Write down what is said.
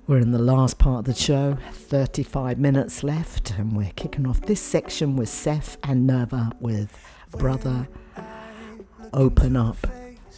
We're in the last part of the show, 35 minutes left, and we're kicking off this section with Seth and Nerva with Brother Open Up.